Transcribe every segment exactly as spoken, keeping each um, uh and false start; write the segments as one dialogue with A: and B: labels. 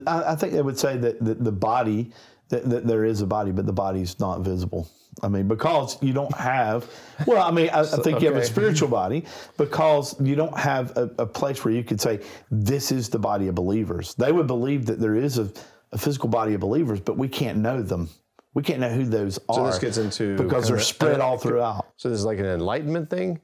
A: I, I think they would say that the, the body, that, that there is a body, but the body's not visible. I mean, because you don't have, well, I mean, I, I think
B: okay.
A: you have a spiritual body because you don't have a, a place where you could say, this is the body of believers. They would believe that there is a, a physical body of believers, but we can't know them. We can't know who those are.
B: So this gets into...
A: Because they're spread all throughout.
B: So this is like an enlightenment thing?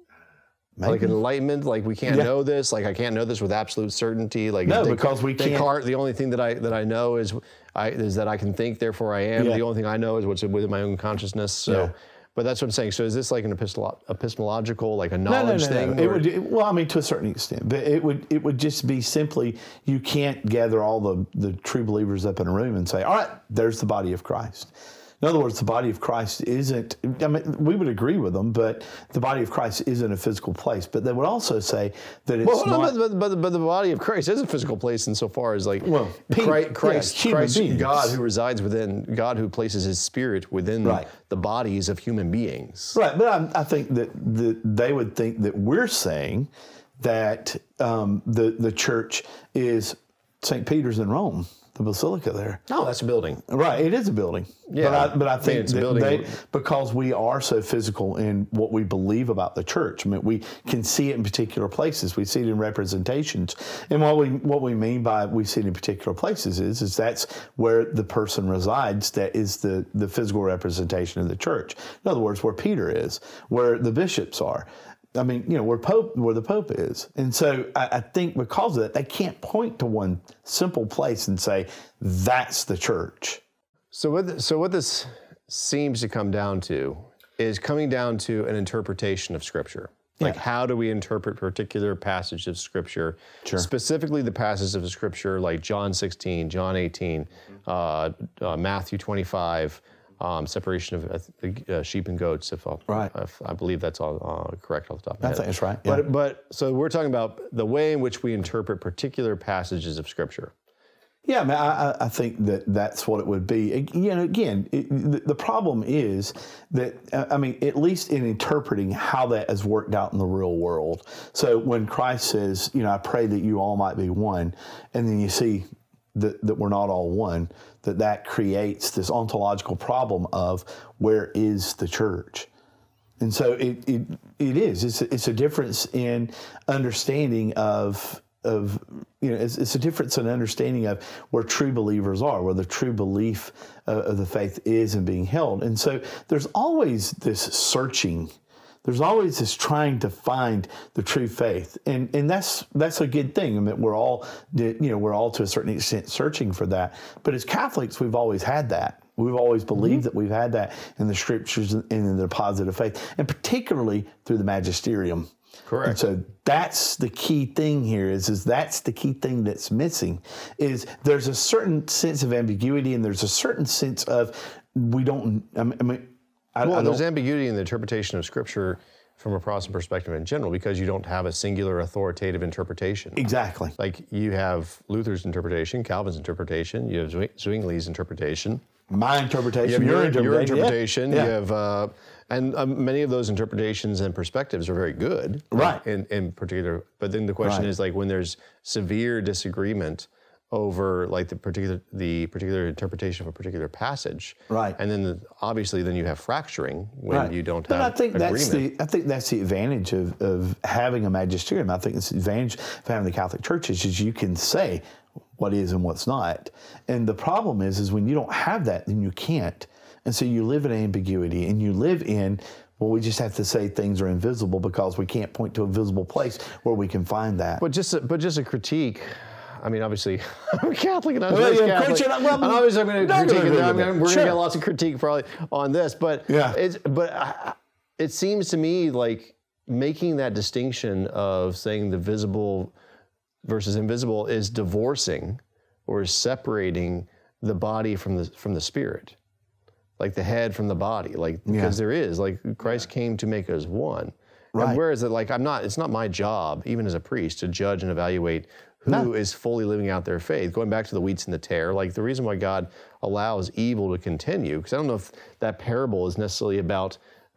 A: Maybe.
B: Like enlightenment, like we can't
A: Yeah.
B: know this, like I can't know this with absolute certainty. Like
A: No,
B: Des-
A: because we can't-
B: Descartes, the only thing that I that I know is I is that I can think, therefore I am.
A: Yeah.
B: The only thing I know is what's within my own consciousness. So,
A: Yeah.
B: but that's what I'm saying. So is this like an epistolo- epistemological, like a
A: No,
B: knowledge
A: no, no,
B: thing?
A: no. It
B: or-
A: would, it- well, I mean, to a certain extent, but it would it would just be simply you can't gather all the, the true believers up in a room and say, all right, there's the body of Christ. In other words, the body of Christ isn't, I mean, we would agree with them, but the body of Christ isn't a physical place. But they would also say that it's
B: Well, no,
A: not...
B: but, but, but the body of Christ is a physical place insofar as like
A: Well,
B: Christ, Christ,
A: yeah, human
B: Christ
A: beings.
B: God who resides within, God who places his spirit within
A: Right.
B: the bodies of human beings.
A: Right, but I, I think that the, they would think that we're saying that um, the, the church is Saint Peter's in Rome, the basilica there.
B: No, that's a building.
A: Right, it is a building.
B: Yeah,
A: but I, but I
B: I mean,
A: think
B: it's a
A: that
B: building.
A: they, because we are so physical in what we believe about the church. I mean, we can see it in particular places. We see it in representations, and what we what we mean by we see it in particular places is is that's where the person resides. That is the the physical representation of the church. In other words, where Peter is, where the bishops are. I mean, you know, where Pope, where the Pope is. And so I, I think because of that, they can't point to one simple place and say, that's the church.
B: So what, so what this seems to come down to is coming down to an interpretation of Scripture. Like,
A: Yeah.
B: how do we interpret particular passages of Scripture?
A: Sure.
B: Specifically the passages of Scripture like John sixteen, John eighteen, uh, uh, Matthew twenty-five, Um, separation of uh, uh, sheep and goats, if, I'll,
A: Right.
B: if I believe that's all uh, correct off the top of my
A: I
B: head.
A: think that's right, yeah.
B: But, but so we're talking about the way in which we interpret particular passages of Scripture.
A: Yeah, I mean, I, I think that that's what it would be. You know, again, it, the, the problem is that, uh, I mean, at least in interpreting how that has worked out in the real world. So when Christ says, you know, I pray that you all might be one, and then you see that, that we're not all one, that that creates this ontological problem of where is the church? And so it it, it is. It's a, it's a difference in understanding of of you know it's, it's a difference in understanding of where true believers are, where the true belief uh, of the faith is and being held. And so there's always this searching. There's always this trying to find the true faith, and and that's that's a good thing. I mean, we're all you know we're all to a certain extent searching for that. But as Catholics, we've always had that. We've always believed mm-hmm. that we've had that in the Scriptures and in the deposit of faith, and particularly through the magisterium.
B: Correct.
A: And so that's the key thing here. Is is that's the key thing that's missing. Is there's a certain sense of ambiguity, and there's a certain sense of we don't. I mean. I,
B: well,
A: I
B: there's ambiguity in the interpretation of Scripture from a Protestant perspective in general because you don't have a singular authoritative interpretation.
A: Exactly.
B: Like you have Luther's interpretation, Calvin's interpretation, you have Zwingli's interpretation.
A: My interpretation,
B: You have
A: your,
B: your,
A: interpretation.
B: your interpretation.
A: Yeah.
B: You have, uh, and um, many of those interpretations and perspectives are very good.
A: Right.
B: In, in particular, but then the question
A: Right.
B: is like when there's severe disagreement over like the particular the particular interpretation of a particular passage,
A: Right.
B: And then the, obviously then you have fracturing when
A: Right.
B: you don't
A: but
B: have
A: I think
B: agreement.
A: that's the I think that's the advantage of, of having a magisterium. I think it's the advantage of having the Catholic churches is you can say what is and what's not. And the problem is is when you don't have that, then you can't. And so you live in ambiguity and you live in, well, we just have to say things are invisible because we can't point to a visible place where we can find that.
B: But just a, but just a critique. I mean, obviously, I'm Catholic and I'm
A: Well,
B: raised
A: yeah,
B: Catholic.
A: Christian, well,
B: and obviously, I'm going to
A: no,
B: critique
A: no, no,
B: it.
A: no,
B: I'm
A: no.
B: gonna- We're
A: Sure.
B: going to get lots of critique probably on this. But
A: Yeah.
B: it's but I, it seems to me like making that distinction of saying the visible versus invisible is divorcing or is separating the body from the from the spirit, like the head from the body, like because
A: Yeah.
B: there is like Christ came to make us one.
A: Right.
B: And whereas it like I'm not, it's not my job, even as a priest, to judge and evaluate who
A: No.
B: is fully living out their faith. Going back to the wheats and the tare, like the reason why God allows evil to continue, because I don't know if that parable is necessarily about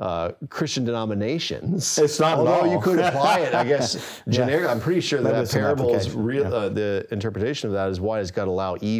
B: uh, Christian denominations.
A: It's not at
B: Although
A: all.
B: you could apply it, I guess, generic. I'm pretty sure that,
A: Maybe
B: that
A: it's an
B: parable is
A: application.
B: real.
A: Yeah.
B: Uh, the interpretation of that is why it's got to allow evil.